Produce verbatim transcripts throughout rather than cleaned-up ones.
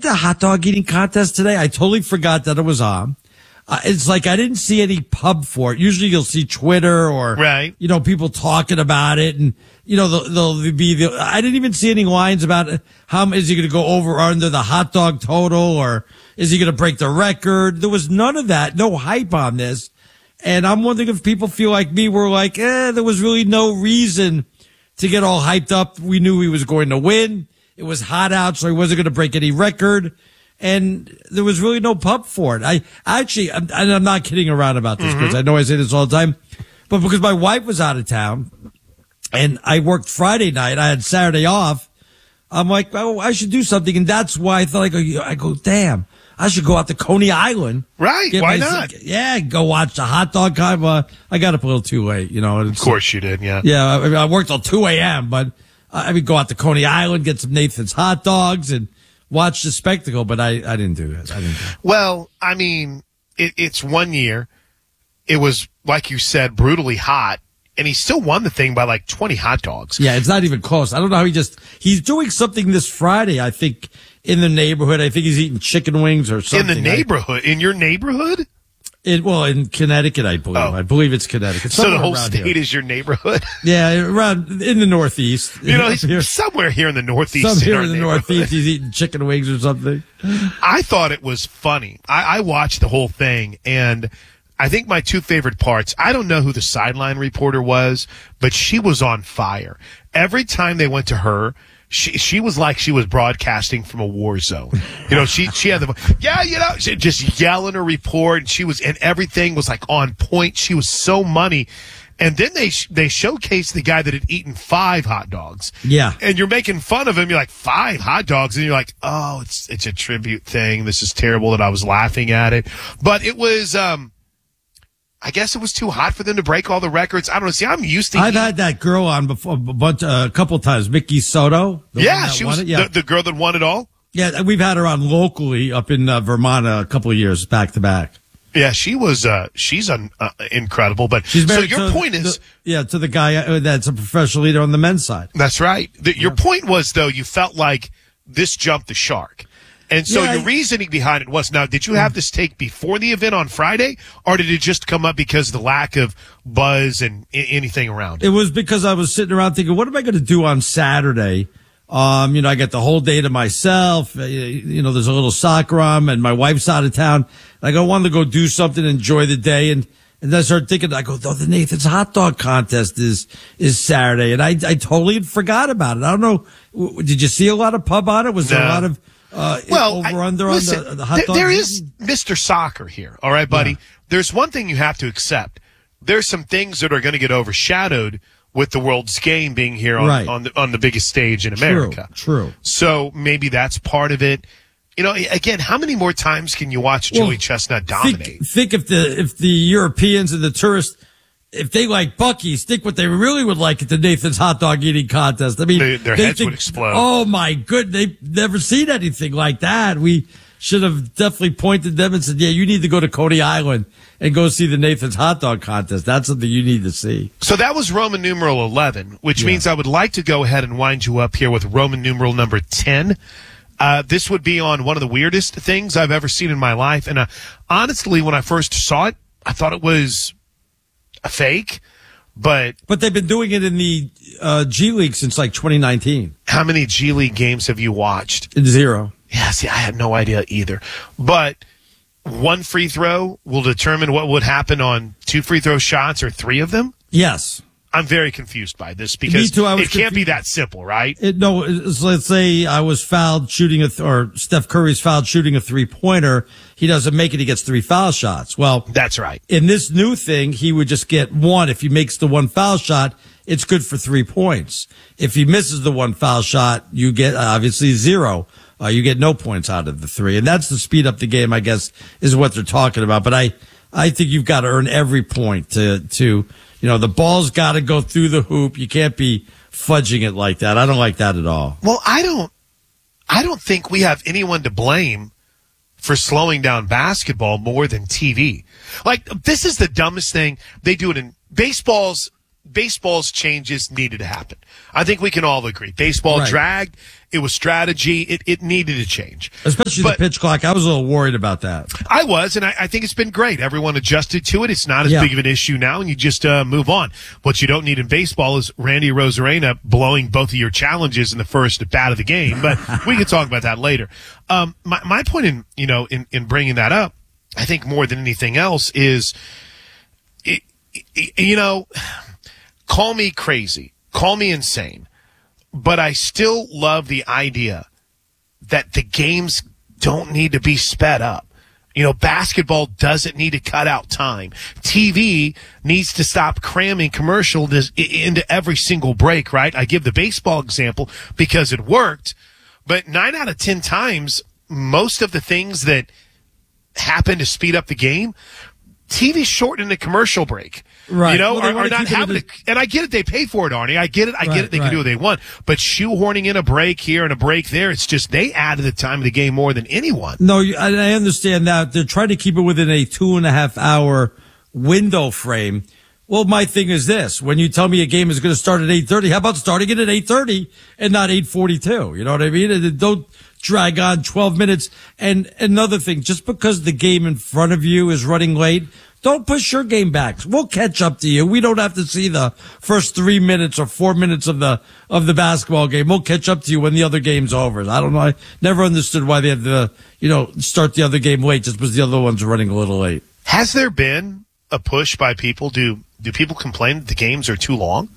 the hot dog eating contest today? I totally forgot that it was on. Uh, it's like I didn't see any pub for it. Usually you'll see Twitter or, right. you know, people talking about it. And, you know, they'll, they'll be the, I didn't even see any lines about how is he going to go over or under the hot dog total or is he going to break the record? There was none of that. No hype on this. And I'm wondering if people feel like me were like, eh, there was really no reason to get all hyped up. We knew he was going to win. It was hot out, so he wasn't going to break any record. And there was really no pub for it. I actually, and I'm not kidding around about this because mm-hmm. I know I say this all the time, but because my wife was out of town and I worked Friday night, I had Saturday off. I'm like, oh, I should do something. And that's why I thought I go, I go, damn, I should go out to Coney Island. Right. Why my, not? Yeah. Go watch the hot dog. Uh, I got up a little too late, you know. Of course you did. Yeah. Yeah. I, I worked till two a.m., but I would go out to Coney Island, get some Nathan's hot dogs and watch the spectacle, but I, I didn't do that. I didn't do that. Well, I mean, it, it's one year. It was, like you said, brutally hot, and he still won the thing by like twenty hot dogs. Yeah, it's not even close. I don't know how he just, he's doing something this Friday, I think, in the neighborhood. I think he's eating chicken wings or something. In the neighborhood? I, in your neighborhood? It, well, in Connecticut, I believe. Oh. I believe it's Connecticut. So the whole state here. Is your neighborhood? Yeah, around in the Northeast. You know, he's here, somewhere here in the Northeast. Some here in, in the Northeast, he's eating chicken wings or something. I thought it was funny. I, I watched the whole thing, and I think my two favorite parts, I don't know who the sideline reporter was, but she was on fire. Every time they went to her, She she was like she was broadcasting from a war zone. You know, she she had the yeah, you know, she just yelling her report. And she was and everything was like on point. She was so money. And then they they showcased the guy that had eaten five hot dogs. Yeah, and you're making fun of him. You're like five hot dogs, and you're like, oh, it's it's a tribute thing. This is terrible that I was laughing at it, but it was. um I guess it was too hot for them to break all the records. I don't know. See, I'm used to. I've eating. had that girl on before, but uh, a couple times, Mickey Soto. Yeah, she was yeah. The, the girl that won it all. Yeah, we've had her on locally up in uh, Vermont a couple of years back to back. Yeah, she was. Uh, she's un, uh, incredible. But she's so your to, point is, the, yeah, to the guy uh, that's a professional leader on the men's side. That's right. The, your yeah. point was though, you felt like this jumped the shark. And so yeah, your reasoning behind it was, now, did you have this take before the event on Friday, or did it just come up because of the lack of buzz and I- anything around it? It was because I was sitting around thinking, what am I going to do on Saturday? Um, you know, I got the whole day to myself. Uh, you know, there's a little soccer on, and my wife's out of town. Like, I wanted to go do something, enjoy the day, and and then I started thinking, I go, oh, the Nathan's hot dog contest is is Saturday, and I I totally forgot about it. I don't know, did you see a lot of pub on it? Was no. there a lot of Uh, well, over I, under listen, on the, the hot dog. Th- there is Mister Soccer here. All right, buddy. Yeah. There's one thing you have to accept. There's some things that are going to get overshadowed with the world's game being here on, right. on the on the biggest stage in America. True, true. So maybe that's part of it. You know, again, how many more times can you watch well, Joey Chestnut dominate? Think, think if the if the Europeans and the tourists, if they like Buc-ee's, think what they really would like at the Nathan's hot dog eating contest. I mean, they, their they heads think, would explode. Oh my good, they've never seen anything like that. We should have definitely pointed them and said, yeah, you need to go to Coney Island and go see the Nathan's hot dog contest. That's something you need to see. So that was Roman numeral eleven, which yeah. means I would like to go ahead and wind you up here with Roman numeral number ten. Uh, this would be on one of the weirdest things I've ever seen in my life. And uh, honestly, when I first saw it, I thought it was a fake, but but they've been doing it in the uh, G League since like twenty nineteen. How many G League games have you watched? Zero. Yeah, see, I had no idea either. But one free throw will determine what would happen on two free throw shots or three of them? Yes. I'm very confused by this because too, it can't confused. be that simple, right? It, no, it's, let's say I was fouled shooting a, th- or Steph Curry's fouled shooting a three pointer. He doesn't make it. He gets three foul shots. Well, that's right. In this new thing, he would just get one. If he makes the one foul shot, it's good for three points. If he misses the one foul shot, you get obviously zero. Uh, you get no points out of the three. And that's to speed up the game, I guess, is what they're talking about. But I, I think you've got to earn every point to, to, you know, the ball's got to go through the hoop. You can't be fudging it like that. I don't like that at all. Well, I don't, I don't think we have anyone to blame for slowing down basketball more than T V. Like, this is the dumbest thing. They do it in baseball's baseball's changes needed to happen. I think we can all agree. Baseball Right. dragged. It was strategy. It, it needed to change. Especially But- the pitch clock. I was a little worried about that. I was, and I, I think it's been great. Everyone adjusted to it. It's not as Yeah. big of an issue now, and you just uh, move on. What you don't need in baseball is Randy Rosarena blowing both of your challenges in the first at bat of the game. But we can talk about that later. Um, my, my point in you know in, in bringing that up, I think more than anything else is, it, it, you know, call me crazy, call me insane, but I still love the idea that the games don't need to be sped up. You know, basketball doesn't need to cut out time. T V needs to stop cramming commercials into every single break, right? I give the baseball example because it worked, but nine out of ten times, most of the things that happen to speed up the game, T V shortened the commercial break. Right. You know, Well, they are, wanna are not keep it having in it. And I get it. They pay for it, Arnie. I get it. I Right, get it. They right. can do what they want. But shoehorning in a break here and a break there, it's just they added the time of the game more than anyone. No, you- I I understand that. They're trying to keep it within a two and a half hour window frame. Well, my thing is this. When you tell me a game is going to start at eight thirty, how about starting it at eight thirty and not eight forty-two? You know what I mean? And don't drag on twelve minutes. And another thing, just because the game in front of you is running late, don't push your game back. We'll catch up to you. We don't have to see the first three minutes or four minutes of the of the basketball game. We'll catch up to you when the other game's over. I don't know. I never understood why they had to, you know, start the other game late just because the other ones are running a little late. Has there been a push by people? Do do people complain that the games are too long?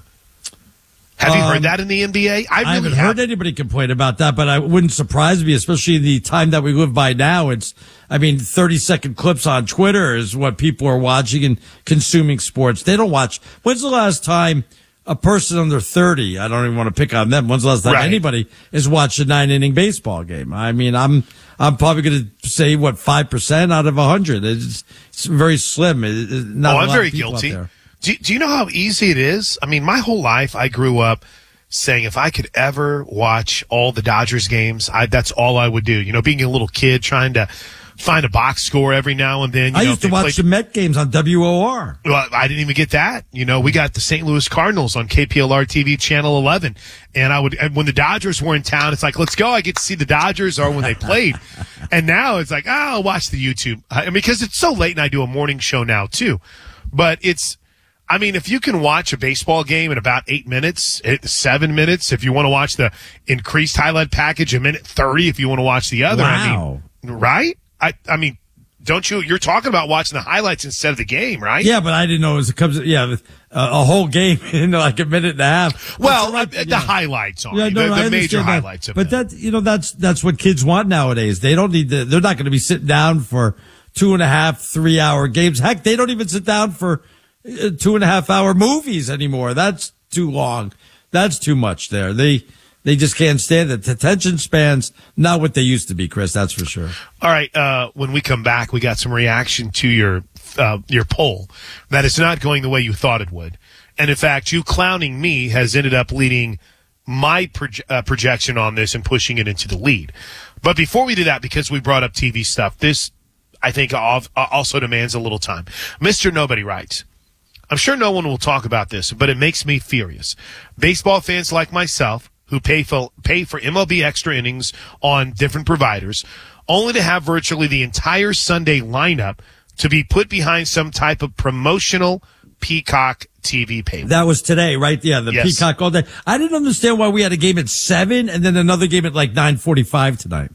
Have you Um, heard that in the N B A? I really I haven't haven't. heard anybody complain about that, but I wouldn't surprise me, especially the time that we live by now. It's, I mean, thirty second clips on Twitter is what people are watching and consuming sports. They don't watch. When's the last time a person under thirty, I don't even want to pick on them. When's the last time Right. anybody has watched a nine inning baseball game? I mean, I'm, I'm probably going to say what, five percent out of a hundred. It's, it's very slim. It, it, not Oh, a I'm lot very of people out guilty. there. Do, do you know how easy it is? I mean, my whole life I grew up saying if I could ever watch all the Dodgers games, I, that's all I would do. You know, being a little kid trying to find a box score every now and then. You I know, used if to they watch played- the Met games on W O R. Well, I didn't even get that. You know, we got the Saint Louis Cardinals on K P L R T V channel eleven. And I would, and when the Dodgers were in town, it's like, let's go. I get to see the Dodgers or when they played. And now it's like, oh, I'll watch the YouTube. I mean, because it's so late and I do a morning show now too. But it's, I mean, if you can watch a baseball game in about eight minutes, eh, seven minutes, if you want to watch the increased highlight package, a minute thirty, if you want to watch the other. Wow. I mean, right? I, I mean, don't you, you're talking about watching the highlights instead of the game, right? Yeah, but I didn't know it was, it comes, yeah, a, a whole game in like a minute and a half. Well, That's uh, right, the yeah. highlights on Yeah, no, the, I the major understand that. highlights of But that. that, you know, that's, that's what kids want nowadays. They don't need to, they're not going to be sitting down for two and a half, three hour games. Heck, they don't even sit down for uh, two and a half hour movies anymore. That's too long. That's too much there. They, they just can't stand it. Attention spans, not what they used to be, Chris. That's for sure. All right. Uh, when we come back, we got some reaction to your uh, your poll that it's not going the way you thought it would, and in fact, you clowning me has ended up leading my proje- uh, projection on this and pushing it into the lead. But before we do that, because we brought up T V stuff, this I think of- also demands a little time. Mister Nobody writes, I'm sure no one will talk about this, but it makes me furious. Baseball fans like myself who pay for, pay for M L B extra innings on different providers, only to have virtually the entire Sunday lineup to be put behind some type of promotional Peacock T V pay. That was today, right? Yeah, the Yes. Peacock all day. I didn't understand why we had a game at seven and then another game at like nine forty-five tonight.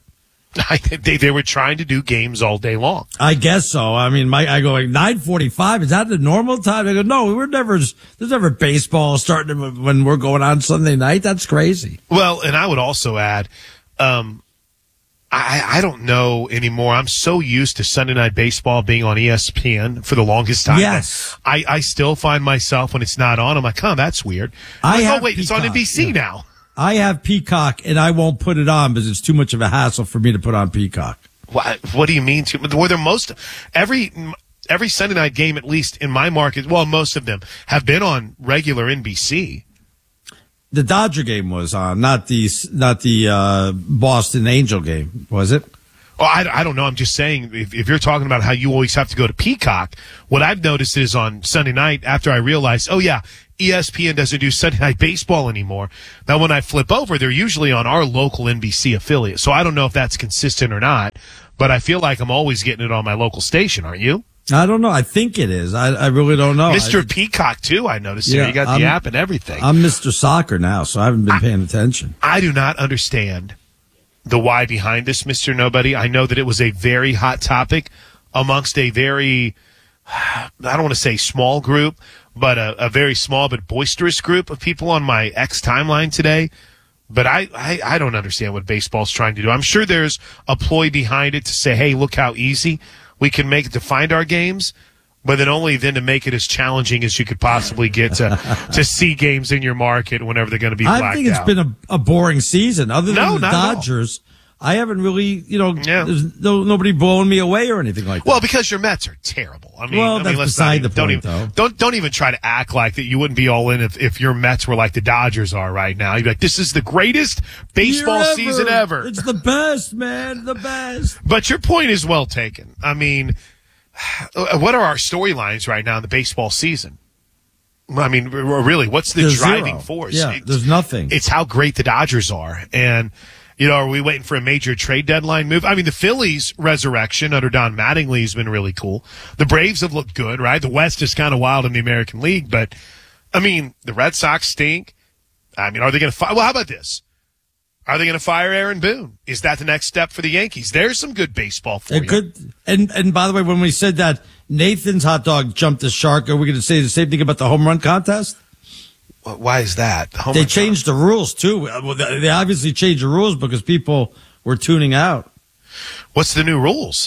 they, they were trying to do games all day long. I guess so. I mean, my, I go like nine forty-five. Is that the normal time? I go, no, we're never, there's never baseball starting when we're going on Sunday night. That's crazy. Well, and I would also add, um, I, I don't know anymore. I'm so used to Sunday Night Baseball being on E S P N for the longest time. Yes. I, I still find myself when it's not on, I'm like, oh, that's weird. I'm I like, have oh, wait, it's on Peacock, N B C yeah. now. I have Peacock and I won't put it on because it's too much of a hassle for me to put on Peacock. What, what do you mean? To, were there most, every, every Sunday night game, at least in my market, well, most of them have been on regular N B C. The Dodger game was on, not the, not the, uh, Boston Angel game, was it? Oh, I, I don't know. I'm just saying, if, if you're talking about how you always have to go to Peacock, what I've noticed is on Sunday night, after I realized, oh, yeah, E S P N doesn't do Sunday Night Baseball anymore. Now, when I flip over, they're usually on our local N B C affiliate. So I don't know if that's consistent or not, but I feel like I'm always getting it on my local station. Aren't you? I don't know. I think it is. I, I really don't know. Mister I, Peacock, too, I noticed. Yeah, here. You got I'm, the app and everything. I'm Mister Soccer now, so I haven't been paying attention. I do not understand the why behind this, Mister Nobody. I know that it was a very hot topic amongst a very, I don't want to say small group, but a, a very small but boisterous group of people on my X timeline today. But I, I, I don't understand what baseball's trying to do. I'm sure there's a ploy behind it to say, hey, look how easy we can make it to find our games, but then only then to make it as challenging as you could possibly get to to see games in your market whenever they're going to be blacked out. I think it's out. been a, a boring season. Other than No, the not at all. Dodgers, I haven't really, you know, Yeah. there's no, nobody blowing me away or anything like that. Well, because your Mets are terrible. I mean, Well, I mean, that's let's beside not even, the don't point, even, though. Don't don't even try to act like that you wouldn't be all in if, if your Mets were like the Dodgers are right now. You'd be like, this is the greatest baseball Year ever. season ever. It's the best, man, the best. But your point is well taken. I mean, what are our storylines right now in the baseball season? I mean, r- really, what's the There's driving zero. force? Yeah, It's- there's nothing. It's how great the Dodgers are. And, you know, are we waiting for a major trade deadline move? I mean, the Phillies' resurrection under Don Mattingly has been really cool. The Braves have looked good, right? The West is kind of wild in the American League. But, I mean, the Red Sox stink. I mean, are they going to fire? Well, how about this? Are they going to fire Aaron Boone? Is that the next step for the Yankees? There's some good baseball for It you. could, and and by the way, when we said that Nathan's hot dog jumped the shark, are we going to say the same thing about the home run contest? Well, why is that? The home They run changed the rules too. Well, they they obviously changed the rules because people were tuning out. What's the new rules?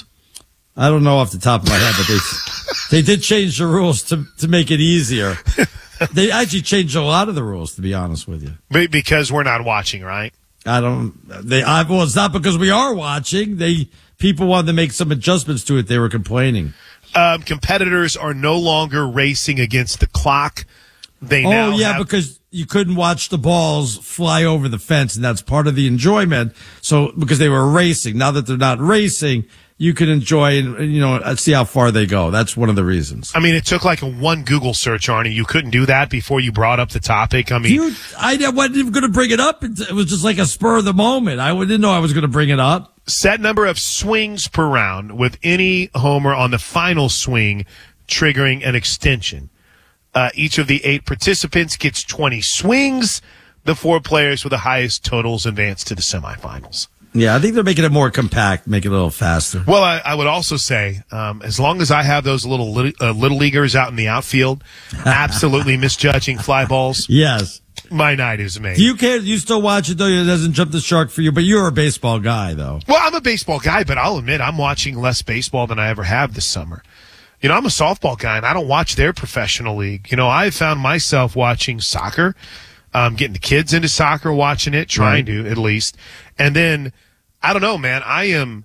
I don't know off the top of my head, but they they did change the rules to to make it easier. They actually changed a lot of the rules, to be honest with you. Be- Because we're not watching, right? I don't. They. I, well, it's not because we are watching. They people wanted to make some adjustments to it. They were complaining. Um, competitors are no longer racing against the clock. They Oh now yeah, have, because you couldn't watch the balls fly over the fence, and that's part of the enjoyment. So because they were racing, now that they're not racing, you can enjoy and you know see how far they go. That's one of the reasons. I mean, it took like a one Google search, Arnie. You couldn't do that before you brought up the topic. I mean, You, I wasn't even going to bring it up. It was just like a spur of the moment. I didn't know I was going to bring it up. set number of swings per round with any homer on the final swing triggering an extension. Uh, each of the eight participants gets twenty swings. The four players with the highest totals advance to the semifinals. Yeah, I think they're making it more compact, make it a little faster. Well, I, I would also say, um, as long as I have those little little, uh, little leaguers out in the outfield, absolutely misjudging fly balls, Yes. my night is made. Do you care? You still watch it though? It doesn't jump the shark for you, but you're a baseball guy though. Well, I'm a baseball guy, but I'll admit I'm watching less baseball than I ever have this summer. You know, I'm a softball guy, and I don't watch their professional league. You know, I found myself watching soccer, um, getting the kids into soccer, watching it, trying Right. to at least. And then, I don't know, man, I am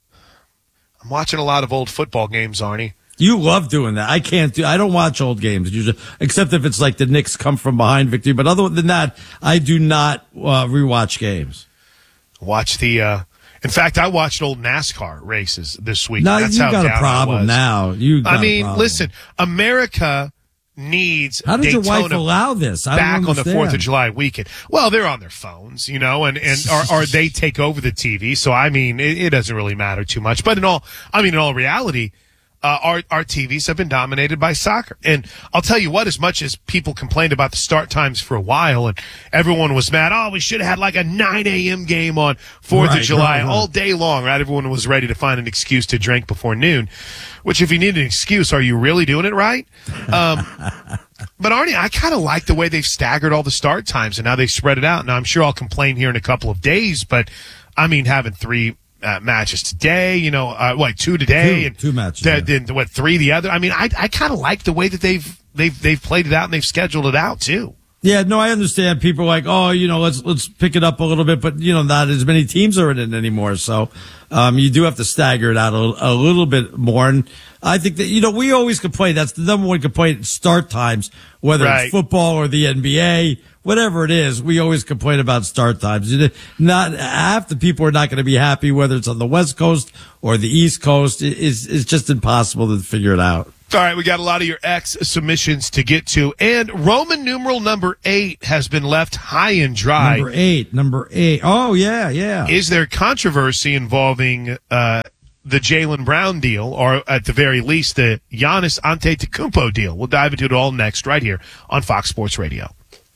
I'm watching a lot of old football games, Arnie. You love doing that. I can't do. I don't watch old games usually, except if it's like the Knicks come from behind victory. But other than that, I do not uh, rewatch games. Watch the, uh, in fact, I watched old NASCAR races this week. Now That's you how got down a I problem was. now. You. Got I a mean, problem. listen, America needs How did your wife Daytona allow this? I back don't on the understand. Fourth of July weekend. Well, they're on their phones, you know, and and or, or they take over the T V. So I mean, it, it doesn't really matter too much. But in all, I mean, in all reality, uh, our our T Vs have been dominated by soccer. And I'll tell you what, as much as people complained about the start times for a while, and everyone was mad, oh, we should have had like a nine a.m. game on Fourth Right, of July right, right. all day long, right? Everyone was ready to find an excuse to drink before noon. Which, if you need an excuse, are you really doing it right? Um, But Arnie, I kind of like the way they've staggered all the start times and now they spread it out. Now I'm sure I'll complain here in a couple of days, but I mean having three uh, matches today, you know, uh, what two today Two- and two matches, th- yeah. then what three the other. I mean, I I kind of like the way that they've they've they've played it out and they've scheduled it out too. Yeah, no, I understand. People are like, oh, you know, let's let's pick it up a little bit, but you know, not as many teams are in it anymore. So, um, you do have to stagger it out a, a little bit more. And I think that you know, we always complain. That's the number one complaint: start times, whether Right. it's football or the N B A, whatever it is. We always complain about start times. You know, Not half the people are not going to be happy whether it's on the West Coast or the East Coast. It- It's it's just impossible to figure it out. All right, we got a lot of your X submissions to get to, and Roman numeral number eight has been left high and dry. Number eight, number eight. Oh, yeah, yeah. Is there controversy involving uh, the Jaylen Brown deal, or at the very least, the Giannis Antetokounmpo deal? We'll dive into it all next, right here on Fox Sports Radio.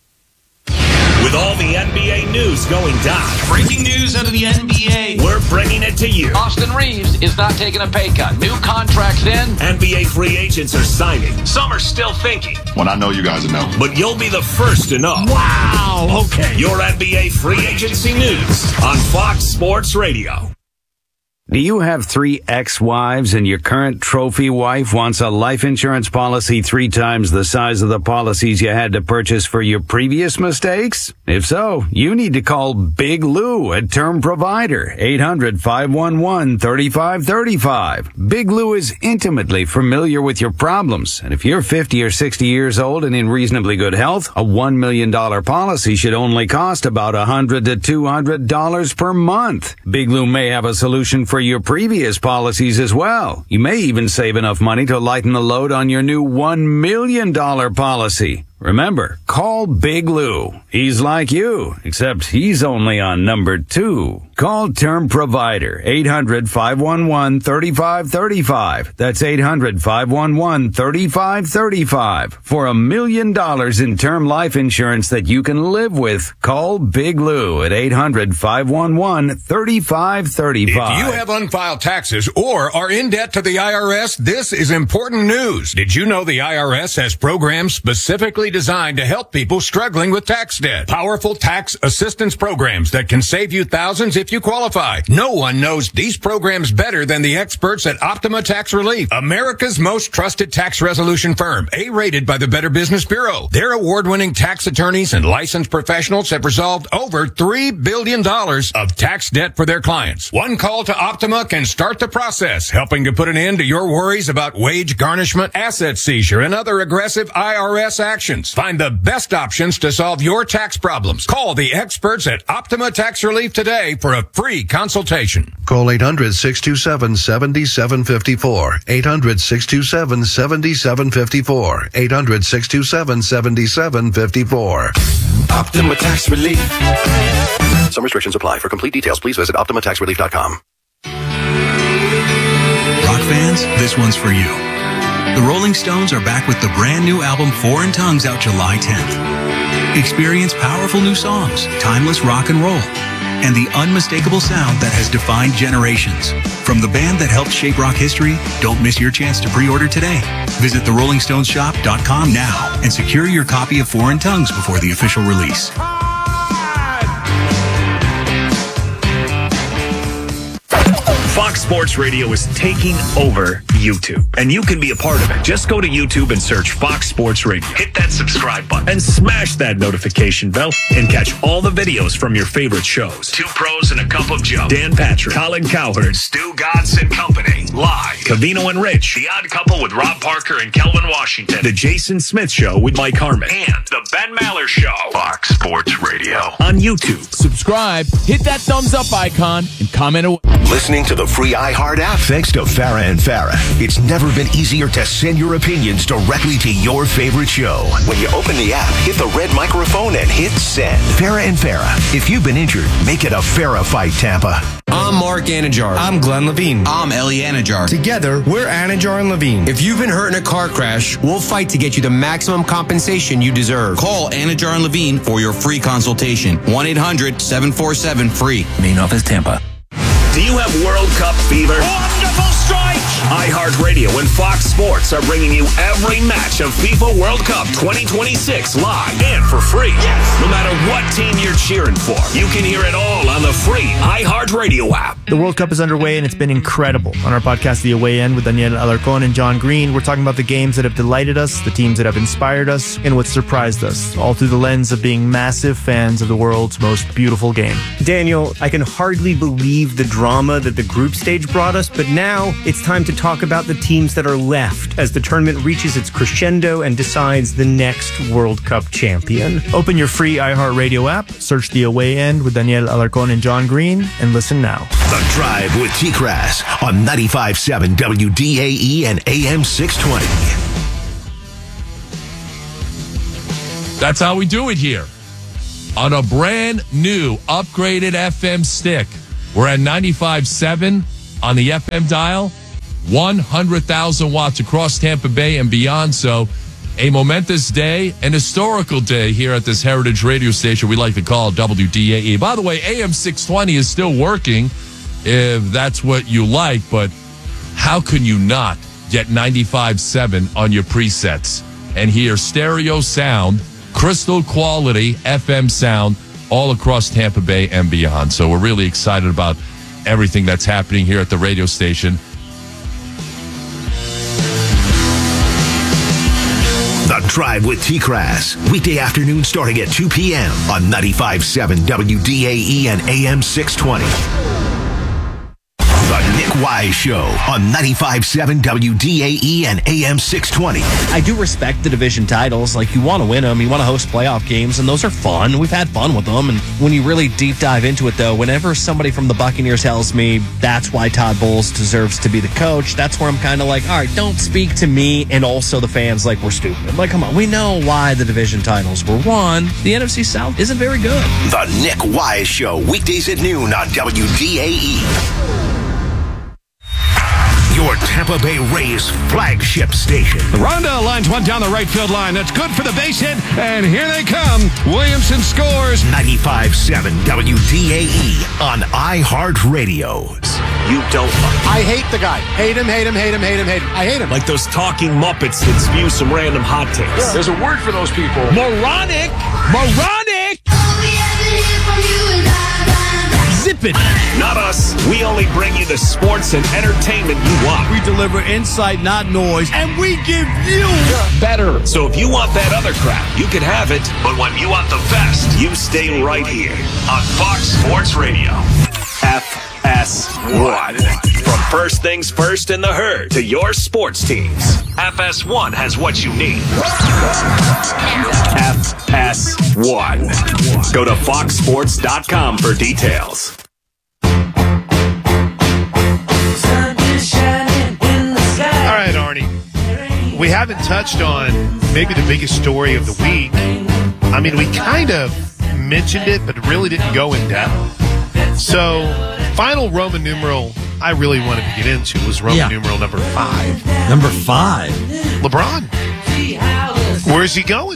With all the N B A news going down. Breaking news out of the N B A. We're bringing it to you. Austin Reeves is not taking a pay cut. New contracts in. N B A free agents are signing. Some are still thinking. When I know you guys will know. But you'll be the first to know. Wow. Okay. Your N B A free agency news on Fox Sports Radio. Do you have three ex-wives and your current trophy wife wants a life insurance policy three times the size of the policies you had to purchase for your previous mistakes? If so, you need to call Big Lou at Term Provider, eight hundred, five one one, three five three five. Big Lou is intimately familiar with your problems, and if you're fifty or sixty years old and in reasonably good health, a one million dollars policy should only cost about one hundred to two hundred dollars per month. Big Lou may have a solution for your previous policies as well. You may even save enough money to lighten the load on your new one million dollars policy. Remember, call Big Lou. He's like you, except he's only on number two. Call Term Provider, eight hundred, five one one, three five three five. That's eight hundred, five one one, three five three five. For a million dollars in term life insurance that you can live with, call Big Lou at eight hundred, five one one, three five three five. If you have unfiled taxes or are in debt to the I R S, this is important news. Did you know the I R S has programs specifically designed to help people struggling with tax debt? Powerful tax assistance programs that can save you thousands if you qualify. No one knows these programs better than the experts at Optima Tax Relief, America's most trusted tax resolution firm, A-rated by the Better Business Bureau. Their award-winning tax attorneys and licensed professionals have resolved over three billion dollars of tax debt for their clients. One call to Optima can start the process, helping to put an end to your worries about wage garnishment, asset seizure, and other aggressive I R S actions. Find the best options to solve your tax problems. Call the experts at Optima Tax Relief today for a free consultation. Call eight hundred, six two seven, seven seven five four. eight hundred, six two seven, seven seven five four. eight hundred, six two seven, seven seven five four. Optima Tax Relief. Some restrictions apply. For complete details, please visit optima tax relief dot com. Rock fans, this one's for you. The Rolling Stones are back with the brand new album Foreign Tongues out July tenth. Experience powerful new songs, timeless rock and roll, and the unmistakable sound that has defined generations. From the band that helped shape rock history, don't miss your chance to pre-order today. Visit the rolling stones shop dot com now and secure your copy of Foreign Tongues before the official release. Fox Sports Radio is taking over YouTube, and you can be a part of it. Just go to YouTube and search Fox Sports Radio. Hit that subscribe button and smash that notification bell and catch all the videos from your favorite shows. Two Pros and a Cup of Joe. Dan Patrick, Colin Cowherd, Stu Godson Company, Live, Covino and Rich, The Odd Couple with Rob Parker and Kelvin Washington, The Jason Smith Show with Mike Harmon, and The Ben Maller Show. Fox Sports Radio on YouTube. Subscribe, hit that thumbs up icon, and comment away. Listening to the free iHeart app thanks to Farrah and Farrah. It's never been easier to send your opinions directly to your favorite show. When you open the app, hit the red microphone and hit send. Farrah and Farrah. If you've been injured, make it a Farrah fight, Tampa. I'm Mark Anajar. I'm Glenn Levine. I'm Ellie Anajar. Together, we're Anajar and Levine. If you've been hurt in a car crash, we'll fight to get you the maximum compensation you deserve. Call Anajar and Levine for your free consultation. one eight hundred, seven four seven, free. Main office, Tampa. Do you have World Cup fever? Wonderful strike! iHeartRadio and Fox Sports are bringing you every match of FIFA World Cup twenty twenty-six live and for free. Yes! No matter what team you're cheering for, you can hear it all on the free iHeartRadio app. The World Cup is underway and it's been incredible. On our podcast, The Away End, with Daniel Alarcon and John Green, we're talking about the games that have delighted us, the teams that have inspired us, and what surprised us, all through the lens of being massive fans of the world's most beautiful game. Daniel, I can hardly believe the drama that the group stage brought us, but now it's time to talk about the teams that are left. as the tournament reaches its crescendo and decides the next World Cup champion. Open your free iHeartRadio app, search The Away End with Danielle Alarcon and John Green, and listen now. The Drive with T-Crass on ninety-five point seven W D A E and A M six twenty. That's how we do it here. On a brand new upgraded F M stick. We're at ninety-five point seven on the F M dial, one hundred thousand watts across Tampa Bay and beyond. So a momentous day, an historical day here at this heritage radio station we like to call W D A E. By the way, A M six twenty is still working if that's what you like, but how can you not get ninety-five point seven on your presets and hear stereo sound, crystal quality F M sound all across Tampa Bay and beyond? So we're really excited about everything that's happening here at the radio station. The Drive with T-Crass, weekday afternoon starting at two p.m. on ninety-five point seven W D A E and A M six twenty. The Nick Wise Show on ninety-five point seven W D A E and A M six twenty. I do respect the division titles. Like, you want to win them, you want to host playoff games, and those are fun. We've had fun with them. And when you really deep dive into it, though, whenever somebody from the Buccaneers tells me that's why Todd Bowles deserves to be the coach, that's where I'm kind of like, all right, don't speak to me and also the fans like we're stupid. Like, come on, we know why the division titles were won. The N F C South isn't very good. The Nick Wise Show, weekdays at noon on W D A E. Your Tampa Bay Rays flagship station. Rondell lines one down the right field line. That's good for the base hit. And here they come. Williamson scores. ninety-five point seven W D A E on iHeartRadio. You don't. I hate the guy. Hate him, hate him, hate him, hate him, hate him. I hate him. Like those talking Muppets that spew some random hot takes. Yeah. There's a word for those people. Moronic. Moronic. Zip it. Not us. We only bring you the sports and entertainment you want. We deliver insight, not noise, and we give you better. So if you want that other crap, you can have it. But when you want the best, you stay right here on Fox Sports Radio. F S one. From first things first in the herd to your sports teams, F S one has what you need. F S one. Go to fox sports dot com for details. All right, Arnie. We haven't touched on maybe the biggest story of the week. I mean, we kind of mentioned it, but really didn't go in depth. So, final Roman numeral I really wanted to get into was Roman yeah. numeral number five. Number five. LeBron. Where's he going?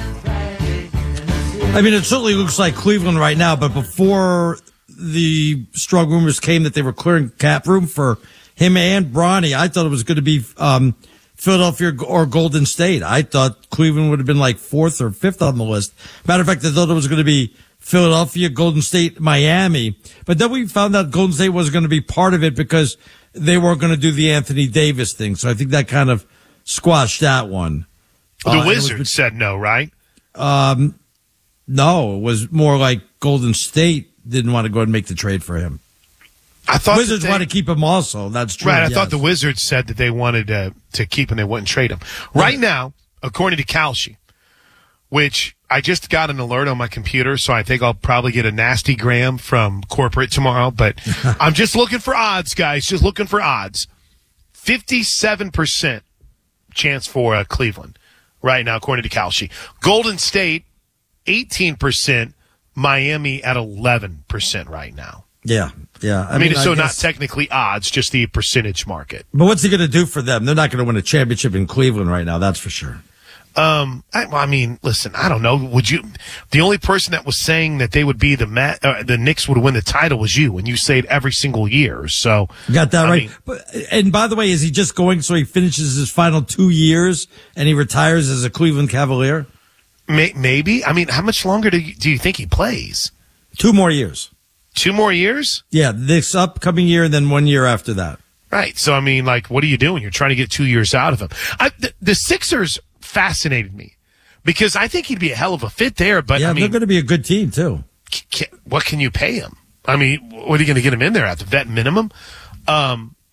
I mean, it certainly looks like Cleveland right now, but before the strong rumors came that they were clearing cap room for him and Bronny, I thought it was going to be um, Philadelphia or Golden State. I thought Cleveland would have been like fourth or fifth on the list. Matter of fact, I thought it was going to be Philadelphia, Golden State, Miami. But then we found out Golden State was going to be part of it because they weren't going to do the Anthony Davis thing. So I think that kind of squashed that one. The uh, Wizards was, said no, right? Um, no, it was more like Golden State didn't want to go and make the trade for him. I thought Wizards they, want to keep him also. That's true. Right, I yes. thought the Wizards said that they wanted to, to keep him, they wouldn't trade him. Right yeah. now, according to Kalshi, which I just got an alert on my computer, so I think I'll probably get a nasty gram from corporate tomorrow, but I'm just looking for odds, guys, just looking for odds. fifty-seven percent chance for uh, Cleveland right now, according to Kalshi. Golden State, eighteen percent. Miami at eleven percent right now. Yeah, yeah. I, I mean, mean, so I guess, not technically odds, just the percentage market. But what's he going to do for them? They're not going to win a championship in Cleveland right now, that's for sure. Um, I, I mean, listen, I don't know. Would you? The only person that was saying that they would be the Met, uh, the Knicks would win the title was you, and you say it every single year. So you got that I right. Mean, but, and by the way, is he just going so he finishes his final two years and he retires as a Cleveland Cavalier? May, maybe. I mean, how much longer do you, do you think he plays? Two more years. Two more years? Yeah, this upcoming year and then one year after that. Right. So, I mean, like, what are you doing? You're trying to get two years out of him. I, the, the Sixers fascinated me because I think he'd be a hell of a fit there. But yeah, I mean, they're going to be a good team too. Can, what can you pay him? I mean, what are you going to get him in there at the vet minimum? Um,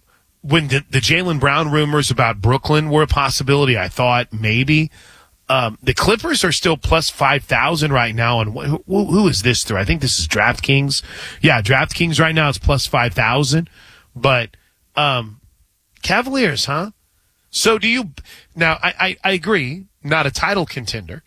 when the, the Jaylen Brown rumors about Brooklyn were a possibility, I thought maybe. Um, the Clippers are still plus five thousand right now. And wh- who, who is this through? I think this is DraftKings. Yeah, DraftKings right now is plus five thousand. But um, Cavaliers, huh? So do you – now, I, I, I agree, not a title contender,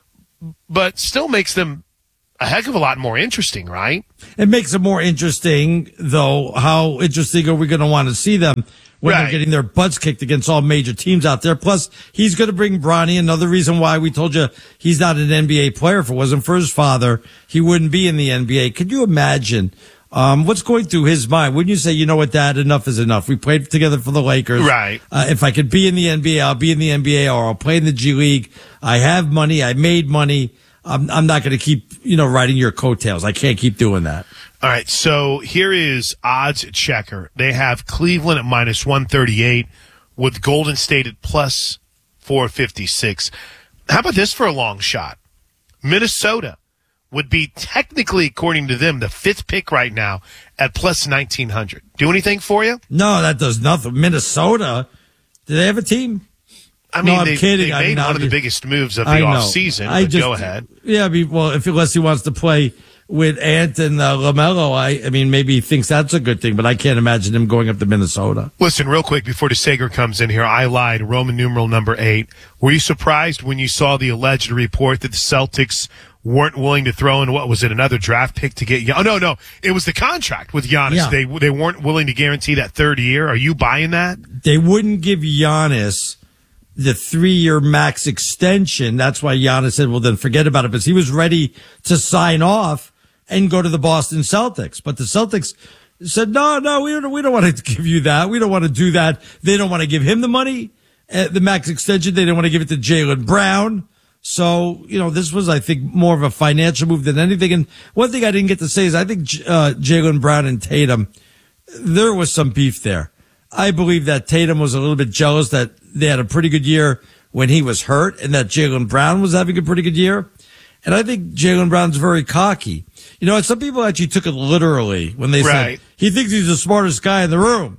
but still makes them a heck of a lot more interesting, right? It makes it more interesting, though. How interesting are we going to want to see them when Right. they're getting their butts kicked against all major teams out there? Plus, he's going to bring Bronny. Another reason why we told you he's not an N B A player. If it wasn't for his father, he wouldn't be in the N B A. Could you imagine um, what's going through his mind? Wouldn't you say, you know what, Dad, enough is enough. We played together for the Lakers. Right. Uh, if I could be in the N B A, I'll be in the N B A, or I'll play in the G League. I have money. I made money. I'm, I'm not going to keep, you know, riding your coattails. I can't keep doing that. All right, so here is Odds Checker. They have Cleveland at minus one thirty-eight with Golden State at plus four fifty-six. How about this for a long shot? Minnesota would be technically, according to them, the fifth pick right now at plus nineteen hundred. Do anything for you? No, that does nothing. Minnesota, do they have a team? I mean, no, I'm they, kidding. they I made mean, one I'll of the be- biggest moves of the I know. offseason. I But just- go ahead. Yeah, I mean, well, if unless he wants to play with Ant and uh, LaMelo, I, I mean, maybe he thinks that's a good thing, but I can't imagine him going up to Minnesota. Listen, real quick, before DeSager comes in here, I lied. Roman numeral number eight. Were you surprised when you saw the alleged report that the Celtics weren't willing to throw in, what was it, another draft pick to get Gian- Oh, no, no. It was the contract with Giannis. Yeah. They they weren't willing to guarantee that third year. Are you buying that? They wouldn't give Giannis the three-year max extension. That's why Giannis said, well, then forget about it, because he was ready to sign off and go to the Boston Celtics. But the Celtics said, no, no, we don't, we don't want to give you that. We don't want to do that. They don't want to give him the money, uh, the max extension. They didn't want to give it to Jaylen Brown. So, you know, this was, I think, more of a financial move than anything. And one thing I didn't get to say is I think uh, Jaylen Brown and Tatum, there was some beef there. I believe that Tatum was a little bit jealous that they had a pretty good year when he was hurt and that Jaylen Brown was having a pretty good year. And I think Jaylen Brown's very cocky. You know, some people actually took it literally when they Right. said he thinks he's the smartest guy in the room.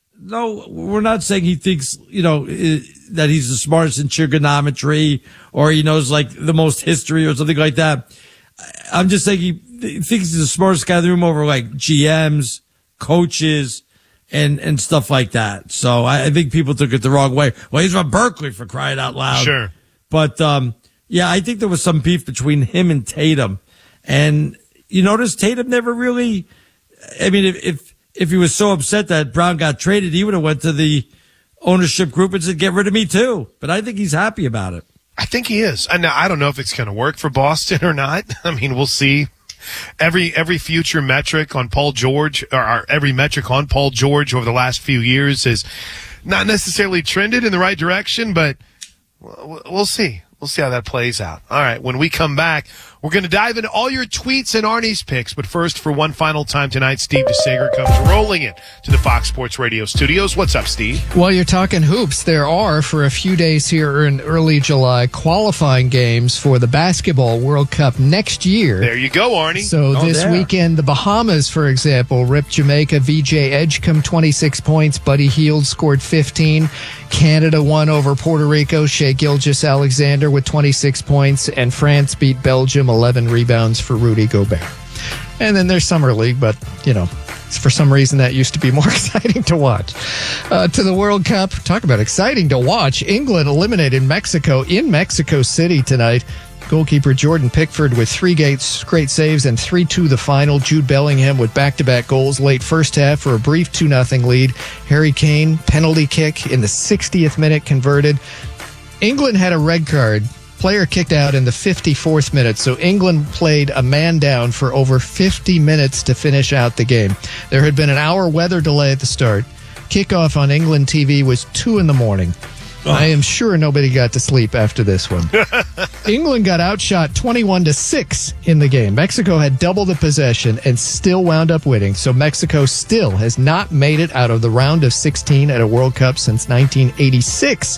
No, we're not saying he thinks, you know, i- that he's the smartest in trigonometry or he knows like the most history or something like that. I- I'm just saying he, he thinks he's the smartest guy in the room over like G Ms, coaches, and, and stuff like that. So I, I think people took it the wrong way. Well, he's from Berkeley, for crying out loud. Sure. But, um, yeah, I think there was some beef between him and Tatum. And you notice Tatum never really, I mean, if, if, if he was so upset that Brown got traded, he would have went to the ownership group and said, get rid of me too. But I think he's happy about it. I think he is. And now I don't know if it's going to work for Boston or not. I mean, we'll see. Every every future metric on Paul George, or, or every metric on Paul George over the last few years has not necessarily trended in the right direction, but we'll, we'll see. We'll see how that plays out. All right, when we come back, we're going to dive into all your tweets and Arnie's picks. But first, for one final time tonight, Steve DeSager comes rolling in to the Fox Sports Radio studios. What's up, Steve? Well, you're talking hoops. There are, for a few days here in early July, qualifying games for the Basketball World Cup next year. There you go, Arnie. So Oh, this there. weekend, the Bahamas, for example, ripped Jamaica. V J Edgecombe, twenty-six points. Buddy Hield scored fifteen. Canada won over Puerto Rico. Shea Gilgeous-Alexander with twenty-six points. And France beat Belgium, eleven rebounds for Rudy Gobert. And then there's Summer League, but, you know, for some reason that used to be more exciting to watch. Uh, to the World Cup, talk about exciting to watch. England eliminated Mexico in Mexico City tonight. Goalkeeper Jordan Pickford with three gates, great saves and three two the final. Jude Bellingham with back-to-back goals late first half for a brief two nothing lead. Harry Kane, penalty kick in the sixtieth minute converted. England had a red card. Player kicked out in the fifty-fourth minute, so England played a man down for over fifty minutes to finish out the game. There had been an hour weather delay at the start. Kickoff on England T V was two in the morning. Oh. I am sure nobody got to sleep after this one. England got outshot twenty-one to six in the game. Mexico had double the possession and still wound up winning, so Mexico still has not made it out of the round of sixteen at a World Cup since nineteen eighty-six.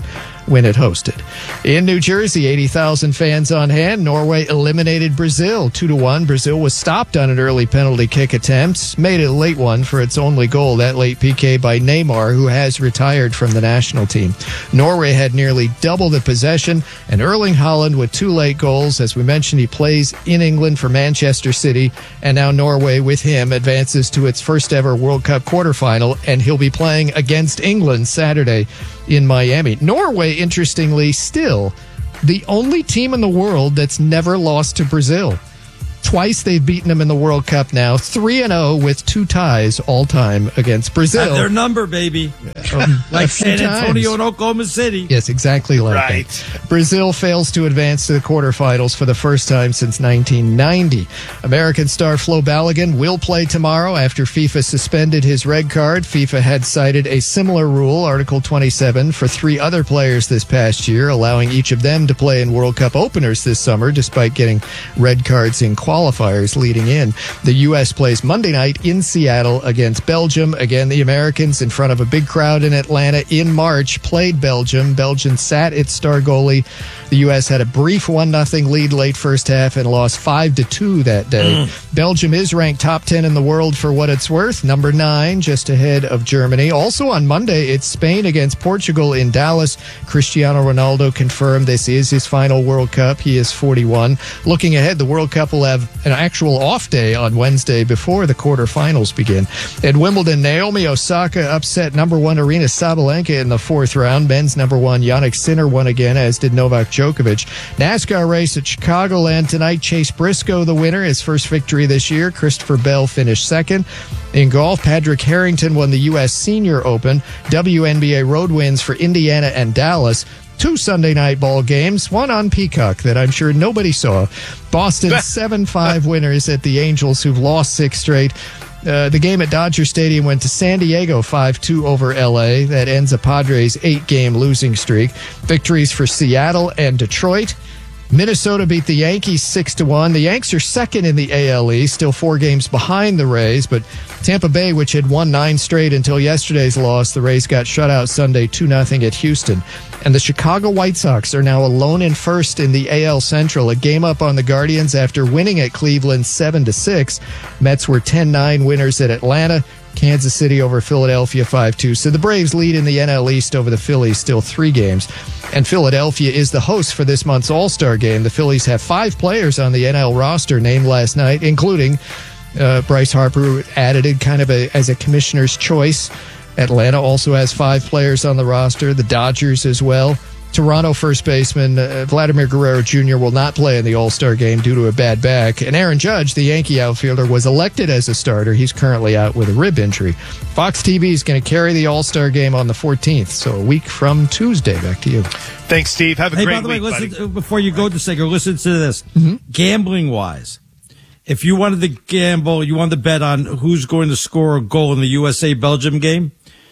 when it hosted. In New Jersey, eighty thousand fans on hand. Norway eliminated Brazil two to one. Brazil was stopped on an early penalty kick attempt, made it a late one for its only goal, that late P K by Neymar, who has retired from the national team. Norway had nearly double the possession, and Erling Haaland with two late goals. As we mentioned, he plays in England for Manchester City, and now Norway with him advances to its first ever World Cup quarterfinal, and he'll be playing against England Saturday in Miami. Norway, interestingly, still the only team in the world that's never lost to Brazil. Twice they've beaten them in the World Cup now. three and oh with two ties all-time against Brazil. Have their number, baby. Um, like San times. Antonio and Oklahoma City. Yes, exactly like Right. that. Brazil fails to advance to the quarterfinals for the first time since nineteen ninety. American star Flo Balogun will play tomorrow after FIFA suspended his red card. FIFA had cited a similar rule, Article twenty-seven, for three other players this past year, allowing each of them to play in World Cup openers this summer, despite getting red cards in qualifiers leading in. The U S plays Monday night in Seattle against Belgium. Again, the Americans, in front of a big crowd in Atlanta in March, played Belgium. Belgium sat its star goalie. The U S had a brief one nothing lead late first half and lost five to two that day. Mm. Belgium is ranked top ten in the world for what it's worth, number nine, just ahead of Germany. Also on Monday, it's Spain against Portugal in Dallas. Cristiano Ronaldo confirmed this is his final World Cup. He is forty-one. Looking ahead, the World Cup will have an actual off day on Wednesday before the quarterfinals begin. At Wimbledon, Naomi Osaka upset number one Aryna Sabalenka in the fourth round. Men's number one Jannik Sinner won again, as did Novak Djokovic. NASCAR race at Chicagoland tonight. Chase Briscoe, the winner, his first victory this year. Christopher Bell finished second. In golf, Patrick Harrington won the U S Senior Open. W N B A road wins for Indiana and Dallas. Two Sunday night ball games, one on Peacock that I'm sure nobody saw. Boston seven five winners at the Angels, who've lost six straight. Uh, the game at Dodger Stadium went to San Diego five two over L A. That ends a Padres eight-game losing streak. Victories for Seattle and Detroit. Minnesota beat the Yankees six to one. The Yanks are second in the A L East, still four games behind the Rays, but Tampa Bay, which had won nine straight until yesterday's loss, the Rays got shut out Sunday two nothing at Houston. And the Chicago White Sox are now alone in first in the A L Central, a game up on the Guardians after winning at Cleveland seven to six. Mets were ten nine winners at Atlanta. Kansas City over Philadelphia five two. So the Braves lead in the N L East over the Phillies, still three games. And Philadelphia is the host for this month's All-Star game. The Phillies have five players on the N L roster named last night, including uh, Bryce Harper, who added it kind of a, as a commissioner's choice. Atlanta also has five players on the roster, the Dodgers as well. Toronto first baseman uh, Vladimir Guerrero Junior will not play in the All-Star game due to a bad back. And Aaron Judge, the Yankee outfielder, was elected as a starter. He's currently out with a rib injury. Fox T V is going to carry the All-Star game on the fourteenth, so a week from Tuesday. Back to you. Thanks, Steve. Have a hey, great by the week, way, listen, buddy. before you go to Sager, listen to this. Mm-hmm. Gambling-wise, if you wanted to gamble, you wanted to bet on who's going to score a goal in the U S A-Belgium game,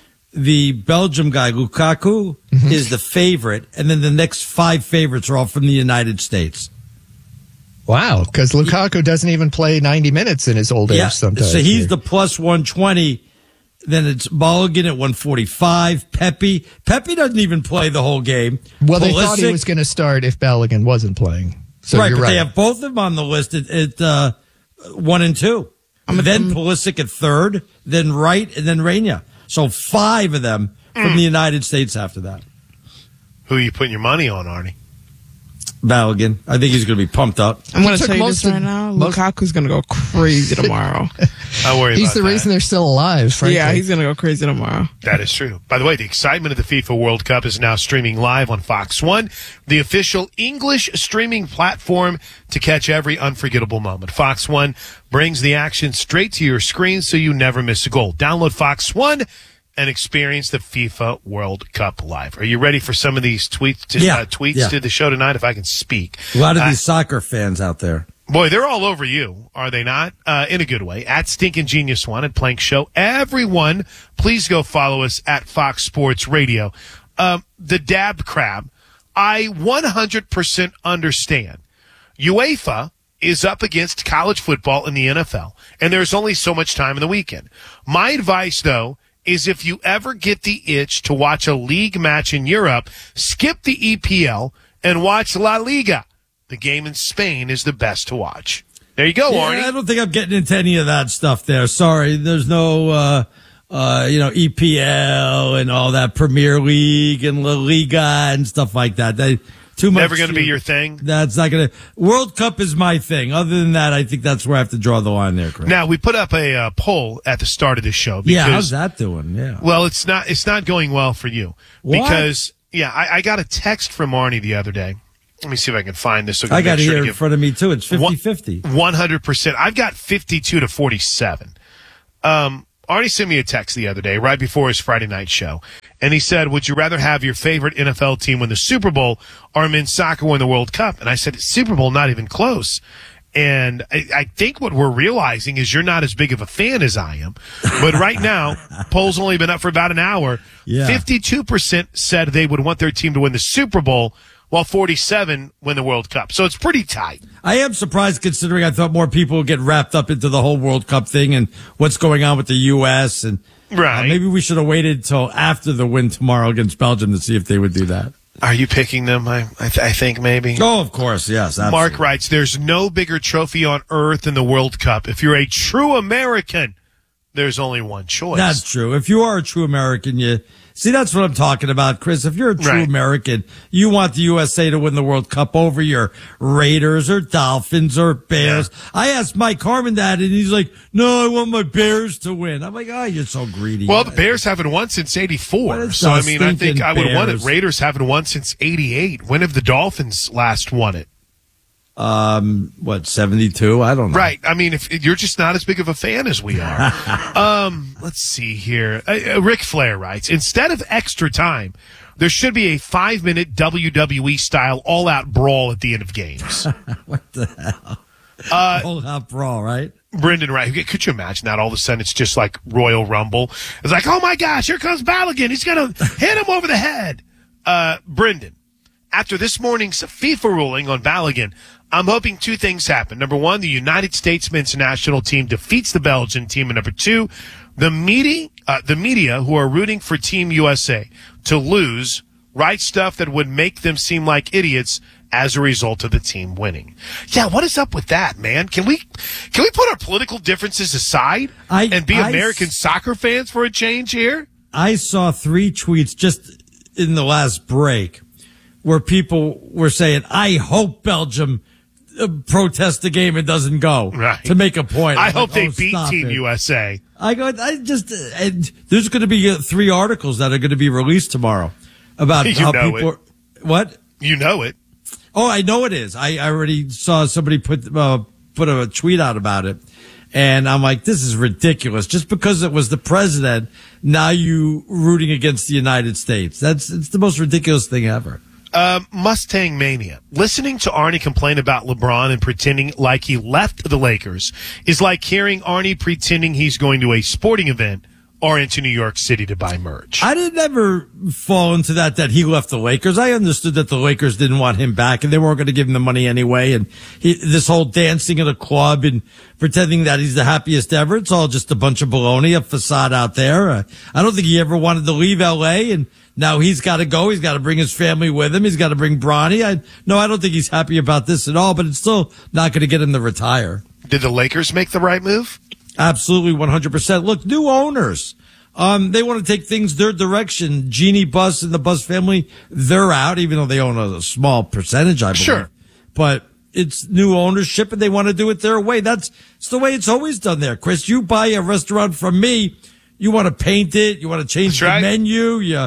the Belgium guy, Lukaku, mm-hmm. is the favorite, and then the next five favorites are all from the United States. Wow, because Lukaku doesn't even play ninety minutes in his old age yeah, sometimes. So he's the plus one twenty. Then it's Balogun at one forty-five. Pepe. Pepe doesn't even play the whole game. Well, they Pulisic, thought he was going to start if Balogun wasn't playing. So right, you're but right. they have both of them on the list at, at uh, one and two. I'm then Pulisic at third, then Wright, and then Reina. So five of them from Mm. the United States after that. Who are you putting your money on, Arnie? Balogun. I think he's going to be pumped up. I'm going to took tell you most this right of- now. most- Lukaku's going to go crazy tomorrow. I worry He's about the that. reason they're still alive, frankly. Yeah, he's going to go crazy tomorrow. That is true. By the way, the excitement of the FIFA World Cup is now streaming live on Fox One, the official English streaming platform to catch every unforgettable moment. Fox One brings the action straight to your screen so you never miss a goal. Download Fox One and experience the FIFA World Cup live. Are you ready for some of these tweets to, Yeah, uh, tweets yeah. to the show tonight, if I can speak? A lot of Uh, these soccer fans out there. Boy, they're all over you, are they not? Uh, in a good way. At Stinkin' Genius One, at Plank Show. Everyone, please go follow us at Fox Sports Radio. Um, the Dab Crab, I one hundred percent understand. UEFA is up against college football in the N F L, and there's only so much time in the weekend. My advice, though, is if you ever get the itch to watch a league match in Europe, skip the E P L and watch La Liga. The game in Spain is the best to watch. There you go, yeah, Arnie. I don't think I'm getting into any of that stuff there. Sorry. There's no, uh, uh, you know, E P L and all that Premier League and La Liga and stuff like that. They, too much. Never going to be your thing? That's not going to. World Cup is my thing. Other than that, I think that's where I have to draw the line there, Chris. Now, we put up a uh, poll at the start of this show. Because, yeah, how's that doing? Yeah. Well, it's not, it's not going well for you. What? Because, yeah, I, I got a text from Arnie the other day. Let me see if I can find this. So I got it sure here to in front of me, too. It's fifty-fifty. one hundred percent. I've got fifty-two to forty-seven. Um, Arnie sent me a text the other day, right before his Friday night show. And he said, would you rather have your favorite N F L team win the Super Bowl or men's soccer win the World Cup? And I said, Super Bowl, not even close. And I, I think what we're realizing is you're not as big of a fan as I am. But right now, poll's only been up for about an hour. Yeah. fifty-two percent said they would want their team to win the Super Bowl, while forty-seven win the World Cup. So it's pretty tight. I am surprised considering I thought more people would get wrapped up into the whole World Cup thing and what's going on with the U S and right. uh, maybe we should have waited till after the win tomorrow against Belgium to see if they would do that. Are you picking them? I, I, th- I think maybe. Oh, of course, yes. Absolutely. Mark writes, there's no bigger trophy on earth than the World Cup. If you're a true American, there's only one choice. That's true. If you are a true American, you see, that's what I'm talking about, Chris. If you're a true Right. American, you want the U S A to win the World Cup over your Raiders or Dolphins or Bears. Yeah. I asked Mike Harmon that, and he's like, no, I want my Bears to win. I'm like, oh, you're so greedy. Well, the Bears haven't won since eighty-four. So, I mean, I think I would want it. Raiders haven't won since eighty-eight. When have the Dolphins last won it? Um, what, seventy-two? I don't know. Right. I mean, if you're just not as big of a fan as we are. um, let's see here. Uh, Ric Flair writes, instead of extra time, there should be a five minute W W E style all out brawl at the end of games. What the hell? Uh, all out brawl, right? Brendan Wright. Could you imagine that? All of a sudden it's just like Royal Rumble. It's like, oh my gosh, here comes Balogun. He's going to hit him over the head. Uh, Brendan, after this morning's FIFA ruling on Balogun, I'm hoping two things happen. Number one, the United States men's national team defeats the Belgian team. And number two, the media, uh, the media who are rooting for Team U S A to lose write stuff that would make them seem like idiots as a result of the team winning. Yeah, what is up with that, man? Can we can we put our political differences aside I, and be I, American soccer fans for a change here? I saw three tweets just in the last break where people were saying, I hope Belgium protest the game and doesn't go right. to make a point. I I'm hope like, they oh, beat Team it. U S A. I go, I just, and there's going to be uh, three articles that are going to be released tomorrow about you how know people it. Are, what? You know it. Oh, I know it is. I, I already saw somebody put, uh, put a tweet out about it. And I'm like, this is ridiculous. Just because it was the president, now you rooting against the United States. That's, it's the most ridiculous thing ever. Um, Mustang Mania. Listening to Arnie complain about LeBron and pretending like he left the Lakers is like hearing Arnie pretending he's going to a sporting event or into New York City to buy merch. I didn't ever fall into that, that he left the Lakers. I understood that the Lakers didn't want him back and they weren't going to give him the money anyway. And he, this whole dancing at a club and pretending that he's the happiest ever. It's all just a bunch of baloney, a facade out there. Uh, I don't think he ever wanted to leave L A, and now he's got to go. He's got to bring his family with him. He's got to bring Bronny. I, no, I don't think he's happy about this at all, but it's still not going to get him to retire. Did the Lakers make the right move? Absolutely, one hundred percent. Look, new owners. Um, they want to take things their direction. Jeannie Buss and the Buss family, they're out, even though they own a small percentage, I believe. Sure. But it's new ownership and they want to do it their way. That's, it's the way it's always done there. Chris, you buy a restaurant from me, you want to paint it, you want to change That's the right. menu, you,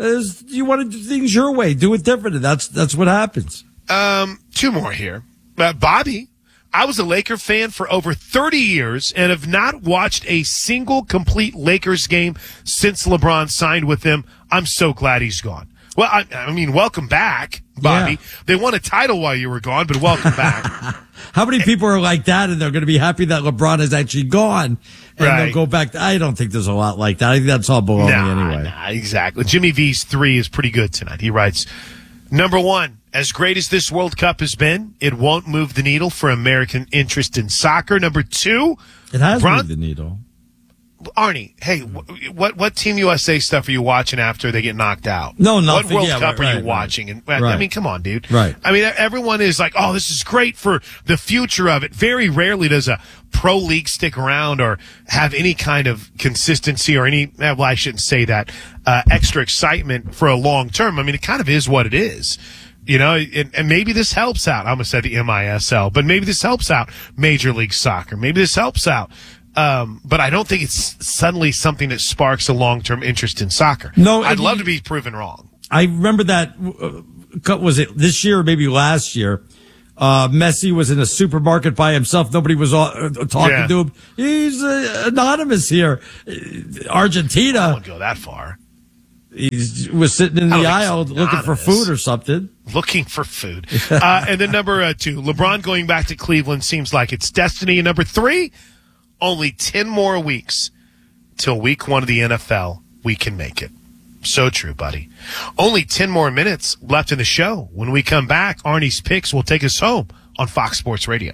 you want to do things your way, do it different. And that's, that's what happens. Um, two more here. Uh, Bobby. I was a Laker fan for over thirty years and have not watched a single complete Lakers game since LeBron signed with them. I'm so glad he's gone. Well, I, I mean, welcome back, Bobby. Yeah. They won a title while you were gone, but welcome back. How many people are like that and they're going to be happy that LeBron is actually gone and Right. they'll go back to, I don't think there's a lot like that. I think that's all baloney nah, anyway. Nah, exactly. Jimmy V's three is pretty good tonight. He writes, number one, as great as this World Cup has been, it won't move the needle for American interest in soccer. Number two, It has Bron- moved the needle. Arnie, hey, wh- what what Team U S A stuff are you watching after they get knocked out? No, nothing. What World Yeah, Cup right, are you right, watching? And right. I mean, come on, dude. Right. I mean, everyone is like, oh, this is great for the future of it. Very rarely does a pro league stick around or have any kind of consistency or any, well, I shouldn't say that, uh, extra excitement for a long term. I mean, it kind of is what it is. You know, and, and maybe this helps out. I almost said the M I S L, but maybe this helps out Major League Soccer. Maybe this helps out. Um, but I don't think it's suddenly something that sparks a long-term interest in soccer. No, I'd and love you- to be proven wrong. I remember that, uh, was it this year or maybe last year? Uh, Messi was in a supermarket by himself. Nobody was uh, talking Yeah. to him. He's uh, anonymous here. Uh, Argentina. I won't go that far. He was sitting in I the don't think aisle it's looking for anonymous. food or something. Looking for food. uh, and then number uh, two, LeBron going back to Cleveland seems like it's destiny. And number three, only ten more weeks till week one of the N F L. We can make it. So true, buddy. Only ten more minutes left in the show. When we come back, Arnie's picks will take us home on Fox Sports Radio.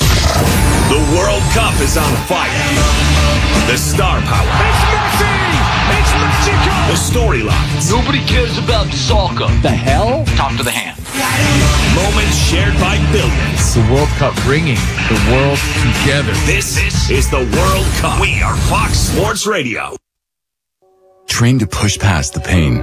The World Cup is on fire. The star power. It's Messi! It's Mexico! The storylines. Nobody cares about soccer. The hell? Talk to the hand. Moments shared by billions. The World Cup bringing the world together. This is the World Cup. We are Fox Sports Radio. Trained to push past the pain.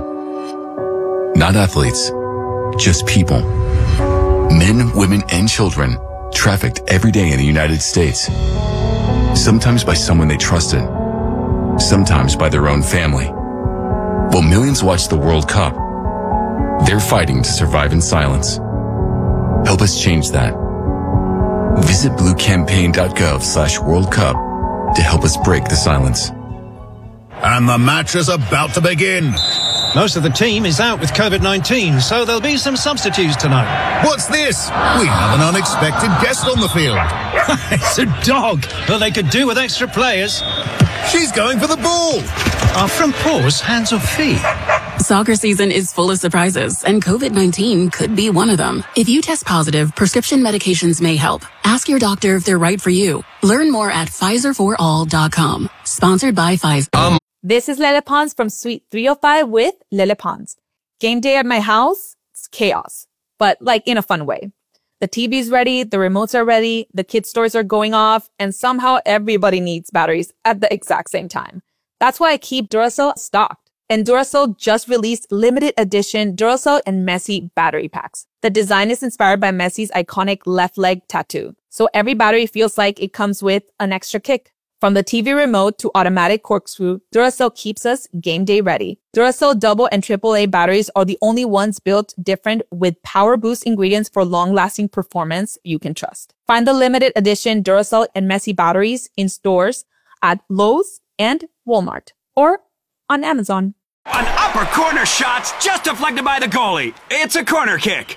Not athletes, just people. Men, women, and children trafficked every day in the United States. Sometimes by someone they trusted. Sometimes by their own family. While millions watch the World Cup, they're fighting to survive in silence. Help us change that. Visit bluecampaign.gov slash World Cup to help us break the silence. And the match is about to begin. Most of the team is out with COVID nineteen, so there'll be some substitutes tonight. What's this? We have an unexpected guest on the field. It's a dog, but they could do with extra players. She's going for the ball. Our front paws, hands or feet? Soccer season is full of surprises, and COVID nineteen could be one of them. If you test positive, prescription medications may help. Ask your doctor if they're right for you. Learn more at Pfizer for all dot com. Sponsored by Pfizer. Um. This is Lele Pons from Suite three oh five with Lele Pons. Game day at my house, it's chaos, but like in a fun way. The T V's ready, the remotes are ready, the kids' toys are going off, and somehow everybody needs batteries at the exact same time. That's why I keep Duracell stocked. And Duracell just released limited edition Duracell and Messi battery packs. The design is inspired by Messi's iconic left leg tattoo, so every battery feels like it comes with an extra kick. From the T V remote to automatic corkscrew, Duracell keeps us game day ready. Duracell double and triple A batteries are the only ones built different with power boost ingredients for long-lasting performance you can trust. Find the limited edition Duracell and Messi batteries in stores at Lowe's and Walmart or on Amazon. An upper corner shot's just deflected by the goalie. It's a corner kick.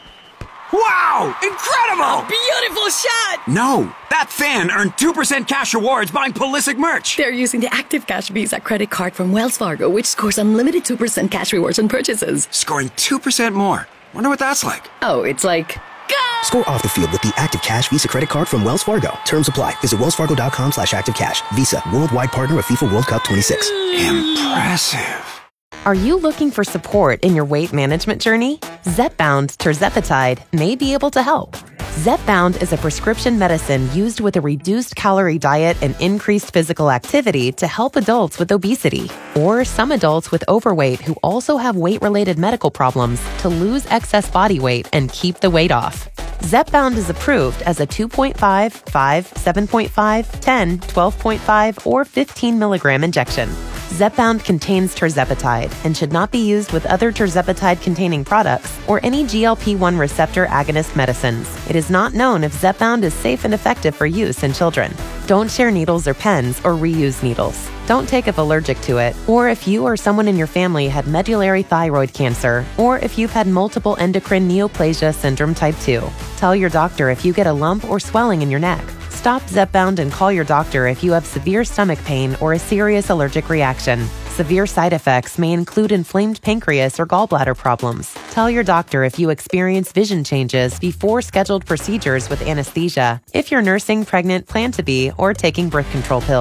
Wow! Incredible! Beautiful shot! No, that fan earned two percent cash rewards buying Pulisic merch. They're using the Active Cash Visa credit card from Wells Fargo, which scores unlimited two percent cash rewards on purchases. Scoring two percent more. Wonder what that's like. Oh, it's like... Score off the field with the Active Cash Visa credit card from Wells Fargo. Terms apply. Visit wellsfargo.com slash active cash. Visa, worldwide partner of FIFA World Cup twenty-six. Impressive. Are you looking for support in your weight management journey? Zepbound tirzepatide may be able to help. Zepbound is a prescription medicine used with a reduced calorie diet and increased physical activity to help adults with obesity or some adults with overweight who also have weight-related medical problems to lose excess body weight and keep the weight off. Zepbound is approved as a two point five, five, seven point five, ten, twelve point five, or fifteen milligram injection. Zepbound contains tirzepatide and should not be used with other tirzepatide-containing products or any G L P one receptor agonist medicines. It is not known if Zepbound is safe and effective for use in children. Don't share needles or pens or reuse needles. Don't take if allergic to it, or if you or someone in your family had medullary thyroid cancer, or if you've had multiple endocrine neoplasia syndrome type two. Tell your doctor if you get a lump or swelling in your neck. Stop Zepbound and call your doctor if you have severe stomach pain or a serious allergic reaction. Severe side effects may include inflamed pancreas or gallbladder problems. Tell your doctor if you experience vision changes before scheduled procedures with anesthesia, if you're nursing, pregnant, plan to be, or taking birth control pills.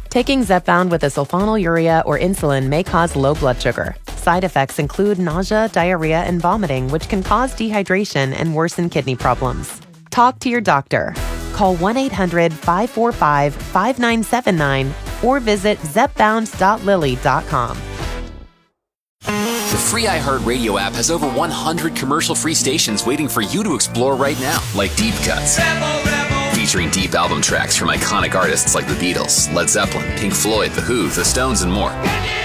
Taking Zepbound with a sulfonylurea or insulin may cause low blood sugar. Side effects include nausea, diarrhea, and vomiting, which can cause dehydration and worsen kidney problems. Talk to your doctor. Call one eight hundred five four five five nine seven nine or visit zepbound dot lilly dot com. The free iHeartRadio app has over one hundred commercial-free stations waiting for you to explore right now, like Deep Cuts. Rebel, Rebel. Featuring deep album tracks from iconic artists like the Beatles, Led Zeppelin, Pink Floyd, The Who, The Stones, and more.